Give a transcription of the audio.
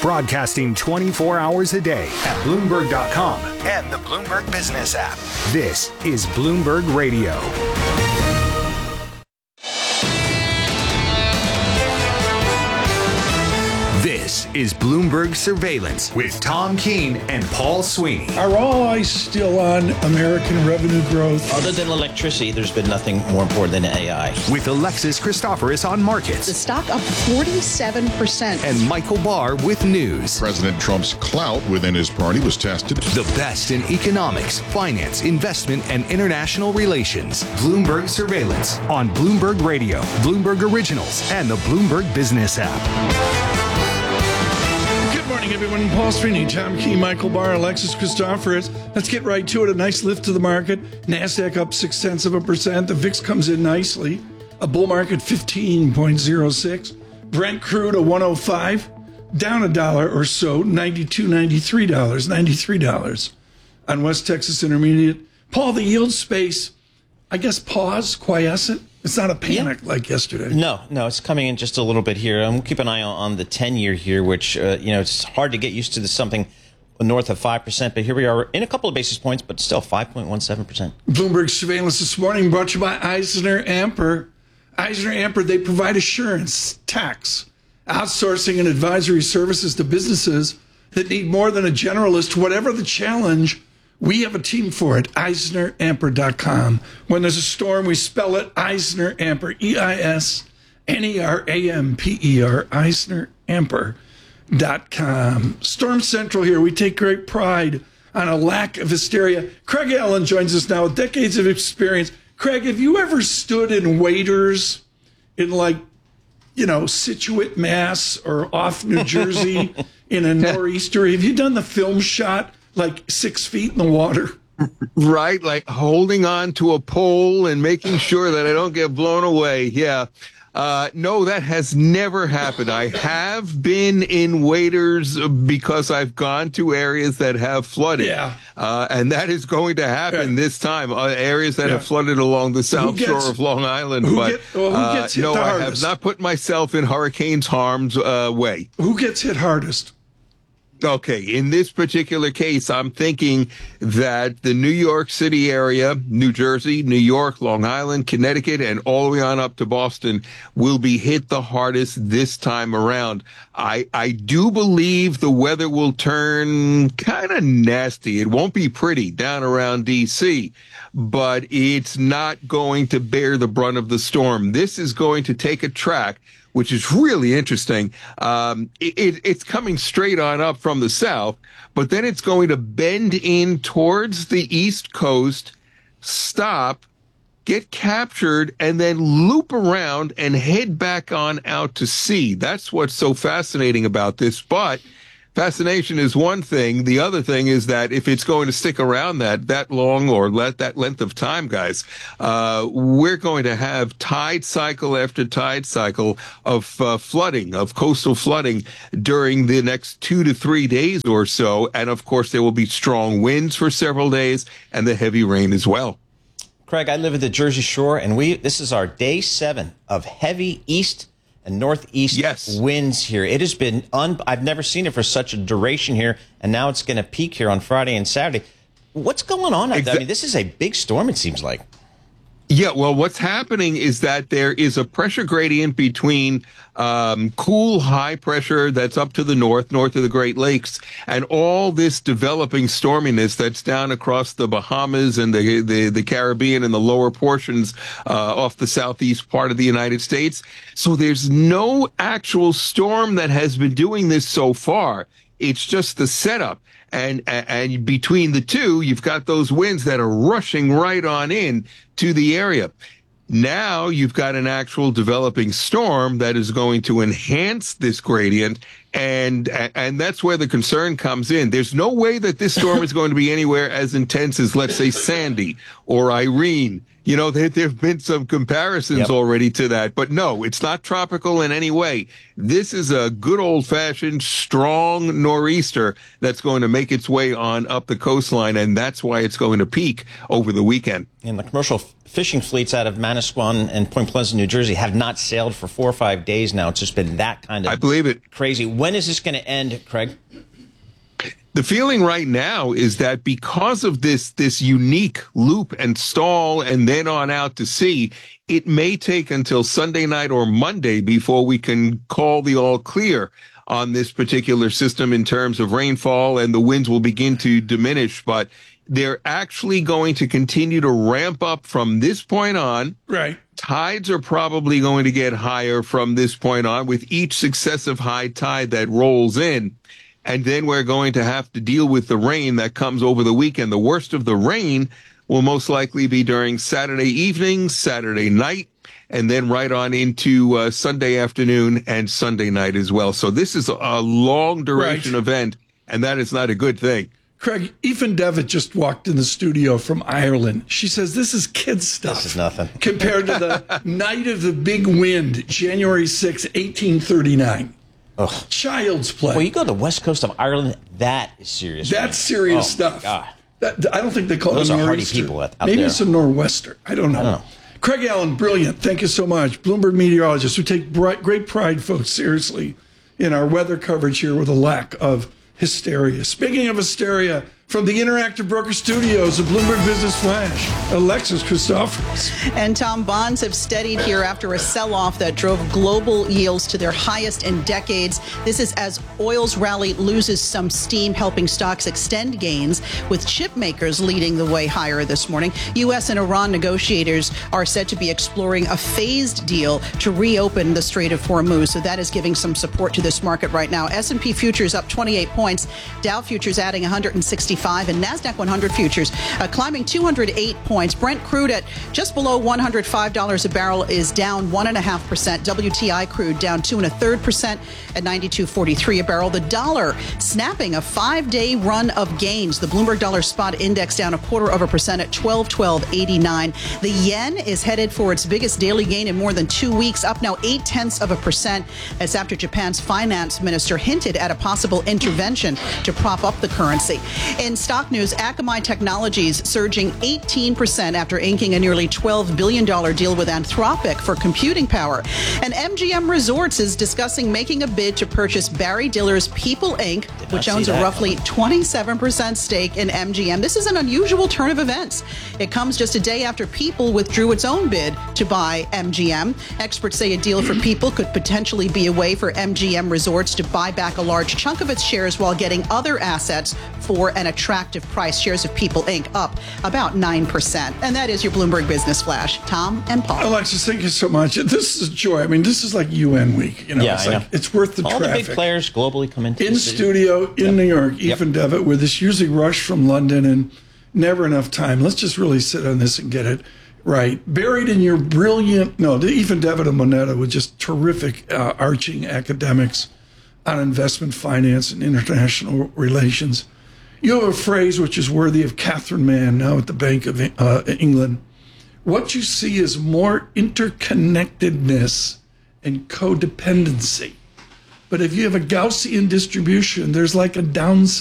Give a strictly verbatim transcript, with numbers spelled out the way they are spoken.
Broadcasting twenty-four hours a day at Bloomberg dot com and the Bloomberg Business app. This is Bloomberg Radio. This is Bloomberg Surveillance with Tom Keene and Paul Sweeney. Are all eyes still on American revenue growth? Other than electricity, there's been nothing more important than A I. With Alexis Christoforous on markets. The stock up forty-seven percent. And Michael Barr with news. President Trump's clout within his party was tested. The best in economics, finance, investment, and international relations. Bloomberg Surveillance on Bloomberg Radio, Bloomberg Originals, and the Bloomberg Business app. Good morning, everyone. Paul Sweeney, Tom Keene, Michael Barr, Alexis Christoforous. Let's get right to it. A nice lift to the market. NASDAQ up six tenths of a percent. The V I X comes in nicely. A bull market fifteen point oh six. Brent crude a one oh five. Down a dollar or so. ninety-two, ninety-three dollars. ninety-three dollars on West Texas Intermediate. Paul, the yield space, I guess pause, quiescent. It's not a panic yeah. like yesterday. No, no, it's coming in just a little bit here. I'm keep an eye on the ten-year here, which, uh, you know, it's hard to get used to this something north of five percent. But here we are in a couple of basis points, but still five point one seven percent. Bloomberg Surveillance this morning brought to you by Eisner Amper. Eisner Amper, they provide assurance, tax, outsourcing, and advisory services to businesses that need more than a generalist. Whatever the challenge, we have a team for it, Eisner Amper dot com. When there's a storm, we spell it Eisner Amper, E I S N E R A M P E R, Eisner Amper dot com. Storm Central here. We take great pride on a lack of hysteria. Craig Allen joins us now with decades of experience. Craig, have you ever stood in waiters in, like, you know, Situate, Mass, or off New Jersey in a nor'easter? Have you done the film shot? Like six feet in the water. Right, like holding on to a pole and making sure that I don't get blown away. Yeah. Uh, no, that has never happened. I have been in waders because I've gone to areas that have flooded. Yeah. Uh, and that is going to happen yeah. this time. Uh, areas that yeah. have flooded along the south gets, shore of Long Island. Who but get, well, who gets hit uh, no, the I hardest? have not put myself in hurricane's harm's uh, way. Who gets hit hardest? Okay, in this particular case, I'm thinking that the New York City area, New Jersey, New York, Long Island, Connecticut, and all the way on up to Boston will be hit the hardest this time around. I, I do believe the weather will turn kind of nasty. It won't be pretty down around D C, but it's not going to bear the brunt of the storm. This is going to take a track which is really interesting. Um, it, it, it's coming straight on up from the south, but then it's going to bend in towards the East Coast, stop, get captured, and then loop around and head back on out to sea. That's what's so fascinating about this. But fascination is one thing. The other thing is that if it's going to stick around that that long or let that length of time, guys, uh, we're going to have tide cycle after tide cycle of uh, flooding, of coastal flooding during the next two to three days or so. And of course, there will be strong winds for several days and the heavy rain as well. Craig, I live at the Jersey Shore, and we this is our day seven of heavy east and northeast yes. winds here. It has been, un- I've never seen it for such a duration here, and now it's going to peak here on Friday and Saturday. What's going on out there? I mean, this is a big storm, it seems like. Yeah, well, what's happening is that there is a pressure gradient between um, cool, high pressure that's up to the north, north of the Great Lakes, and all this developing storminess that's down across the Bahamas and the the, the Caribbean and the lower portions uh, off the southeast part of the United States. So there's no actual storm that has been doing this so far. It's just the setup. And, and between the two, you've got those winds that are rushing right on in to the area. Now you've got an actual developing storm that is going to enhance this gradient. And, and that's where the concern comes in. There's no way that this storm is going to be anywhere as intense as, let's say, Sandy or Irene You know, there there have been some comparisons Yep. already to that, but no, it's not tropical in any way. This is a good old-fashioned, strong nor'easter that's going to make its way on up the coastline, and that's why it's going to peak over the weekend. And the commercial f- fishing fleets out of Manasquan and Point Pleasant, New Jersey, have not sailed for four or five days now. It's just been that kind of I believe it. crazy. When is this going to end, Craig? The feeling right now is that because of this this unique loop and stall and then on out to sea, it may take until Sunday night or Monday before we can call the all clear on this particular system in terms of rainfall, and the winds will begin to diminish. But they're actually going to continue to ramp up from this point on. Right. Tides are probably going to get higher from this point on with each successive high tide that rolls in. And then we're going to have to deal with the rain that comes over the weekend. The worst of the rain will most likely be during Saturday evening, Saturday night, and then right on into uh, Sunday afternoon and Sunday night as well. So this is a long duration Right. event, and that is not a good thing. Craig, Ethan Devitt just walked in the studio from Ireland. She says this is kid stuff. This is nothing. Compared to the night of the big wind, January sixth, eighteen thirty-nine. Ugh. Child's play. Well, you go to the west coast of Ireland, that is serious. That's rain. serious Oh, stuff. my God. That, I don't think they call Those it a are hardy nor'easter. people out- out Maybe there. it's a nor'wester. I don't know. I don't know. Craig Allen, brilliant. Thank you so much. Bloomberg meteorologist. We take bright, great pride, folks, seriously, in our weather coverage here with a lack of hysteria. Speaking of hysteria, from the Interactive Broker Studios of Bloomberg Business Flash, Alexis Christoforous. And Tom, bonds have steadied here after a sell-off that drove global yields to their highest in decades. This is as oil's rally loses some steam, helping stocks extend gains, with chip makers leading the way higher this morning. U S and Iran negotiators are said to be exploring a phased deal to reopen the Strait of Hormuz, so that is giving some support to this market right now. S and P futures up twenty-eight points, Dow futures adding one hundred sixty-five, and NASDAQ one hundred futures uh, climbing two hundred eight points. Brent crude at just below one hundred five dollars a barrel is down one and a half percent. W T I crude down two and a third percent at ninety-two forty-three a barrel. The dollar snapping a five-day run of gains. The Bloomberg Dollar Spot Index down a quarter of a percent at twelve twelve eighty-nine. The yen is headed for its biggest daily gain in more than two weeks, up now eight tenths of a percent. That's after Japan's finance minister hinted at a possible intervention to prop up the currency. In stock news, Akamai Technologies surging eighteen percent after inking a nearly twelve billion dollars deal with Anthropic for computing power. And M G M Resorts is discussing making a bid to purchase Barry Diller's People Incorporated, which see owns a that roughly twenty-seven percent stake in M G M. This is an unusual turn of events. It comes just a day after People withdrew its own bid to buy M G M. Experts say a deal for People could potentially be a way for M G M Resorts to buy back a large chunk of its shares while getting other assets for an attractive price. Shares of People Incorporated up about nine percent. And that is your Bloomberg Business Flash. Tom and Paul. Alexis, thank you so much. This is joy. I mean, this is like U N week. You know, Yeah, it's I like know. it's worth the All traffic. the big players globally come into In the city. studio in New York, Ethan Devitt, with this usually rush from London and never enough time. Let's just really sit on this and get it right. Buried in your brilliant, no, the Ethan Devitt and Moneta with just terrific uh, arching academics on investment finance and international relations. You have a phrase which is worthy of Catherine Mann, now at the Bank of uh, England. What you see is more interconnectedness and codependency. But if you have a Gaussian distribution, there's like a downside.